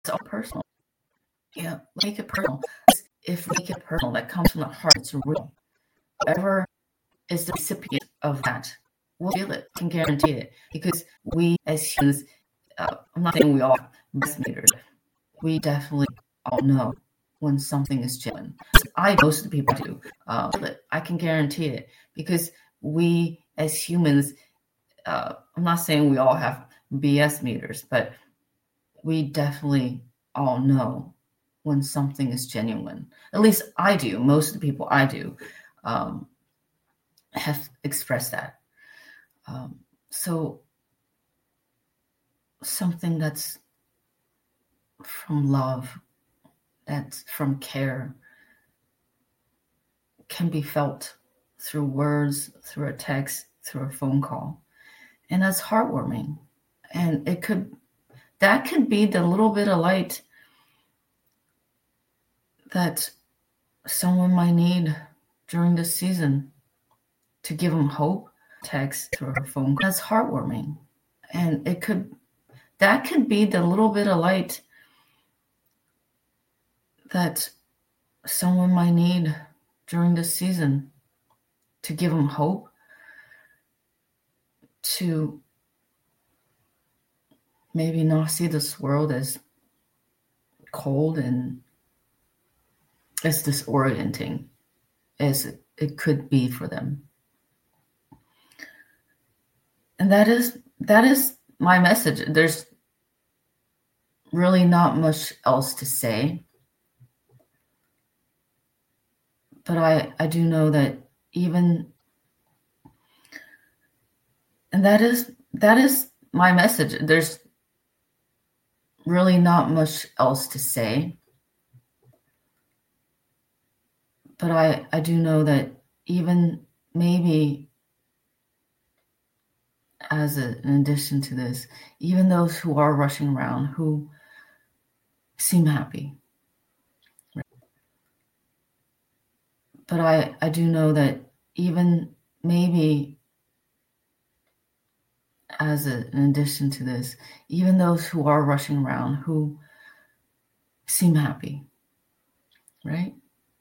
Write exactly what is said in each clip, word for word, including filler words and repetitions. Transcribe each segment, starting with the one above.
it's all personal. Yeah, make it personal. If we make it personal, that comes from the heart, it's real. Whoever is the recipient of that will feel it, I can guarantee it. Because we as humans, uh, I'm not saying we all meters, we definitely all know when something is genuine. I, most of the people do. Uh, I can guarantee it. Because we as humans, uh, I'm not saying we all have B S meters, but we definitely all know when something is genuine. At least I do. Most of the people I do um, have expressed that. Um, so something that's from love, that's from care, can be felt through words, through a text, through a phone call. And that's heartwarming. And it could, that could be the little bit of light that someone might need during this season to give them hope. Text through a phone call. That's heartwarming. And it could, that could be the little bit of light that someone might need during this season to give them hope, to maybe not see this world as cold and as disorienting as it, it could be for them. And that is that is my message. There's really not much else to say. But I, I do know that even, and that is that is my message. There's really not much else to say. But I, I do know that even maybe as a, in addition to this, even those who are rushing around, who seem happy. Right? But I, I do know that even maybe as a, in addition to this, even those who are rushing around, who seem happy, right?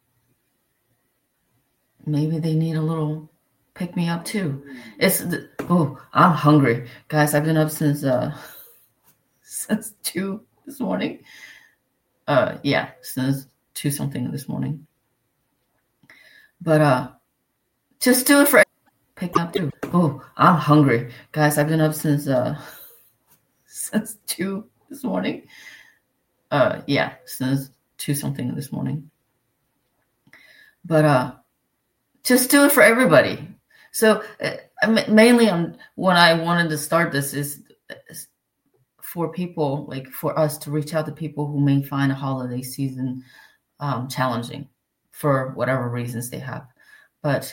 Maybe they need a little pick me up too. It's the, oh, I'm hungry, guys. I've been up since uh since two this morning. Uh, yeah, since two something this morning. But uh, just do it for pick me up too. Oh, I'm hungry, guys. I've been up since uh since two this morning. Uh, yeah, since two something this morning. But uh, just do it for everybody. So uh, mainly on when I wanted to start this is, is for people, like for us to reach out to people who may find a holiday season um, challenging for whatever reasons they have. But,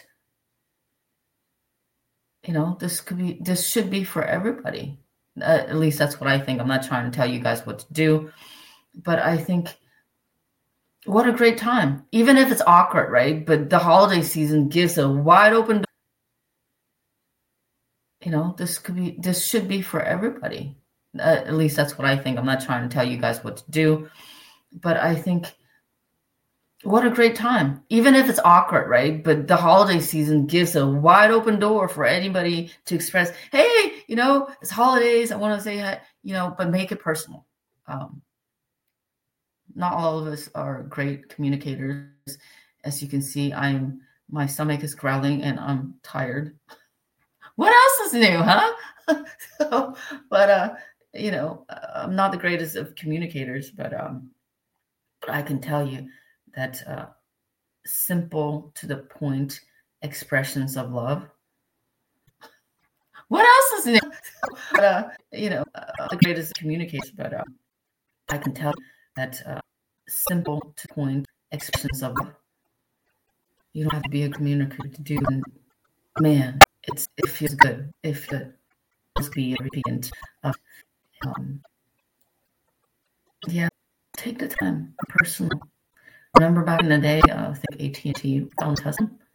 you know, this could be, this should be for everybody. Uh, at least that's what I think. I'm not trying to tell you guys what to do, but I think what a great time, even if it's awkward, right? But the holiday season gives a wide open door. You know, this could be, this should be for everybody. Uh, at least that's what I think. I'm not trying to tell you guys what to do, but I think what a great time, even if it's awkward, right? But the holiday season gives a wide open door for anybody to express, hey, you know, it's holidays. I want to say, hi, you know, but make it personal. Um, not all of us are great communicators. As you can see, I'm, my stomach is growling and I'm tired. What else is new, huh? so, but, uh, you know, I'm not the greatest of communicators, but, um, but I can tell you that uh, simple to the point expressions of love. What else is new? but, uh, you know, uh, the greatest communicators, but um, I can tell you that uh, simple to the point expressions of love. You don't have to be a communicator to do it. Man, it's it feels good. It feels good. Just be a recipient of, um, yeah, take the time, personal. Remember back in the day, uh, I think A T and T found Tesla.